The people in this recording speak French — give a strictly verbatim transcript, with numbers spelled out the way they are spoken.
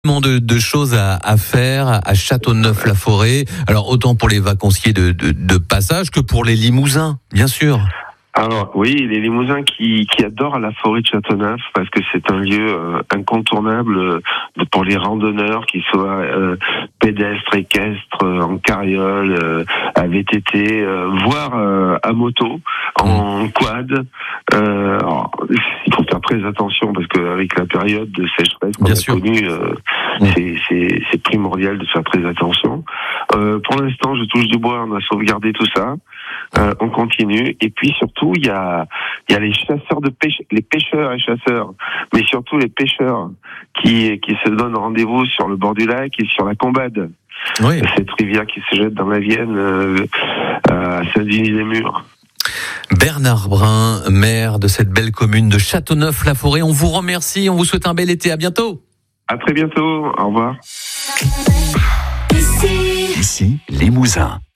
De, de choses à, à faire à Châteauneuf-la-Forêt. Alors autant pour les vacanciers de, de, de passage que pour les Limousins, bien sûr. Alors oui, les Limousins qui, qui adorent la forêt de Châteauneuf parce que c'est un lieu euh, incontournable euh, pour les randonneurs, qu'ils soient euh, pédestres, équestres, euh, en carriole, euh, à V T T, euh, voire euh, à moto, en quad. Euh, alors, il faut faire très attention parce qu'avec la période de sécheresse qu'on bien a sûr. connue, euh, mmh. c'est, c'est, c'est primordial de faire très attention. Euh, pour l'instant, je touche du bois, on a sauvegardé tout ça. Euh, on continue, et puis surtout il y a il y a les chasseurs de pêche, les pêcheurs et chasseurs, mais surtout les pêcheurs qui qui se donnent rendez-vous sur le bord du lac et sur la Combade, oui. cette rivière qui se jette dans la Vienne euh, à Saint-Denis-des-Murs. Bernard Brun, maire de cette belle commune de Châteauneuf-la-Forêt, on vous remercie, on vous souhaite un bel été, à bientôt. À très bientôt, au revoir. Ici, Limousin.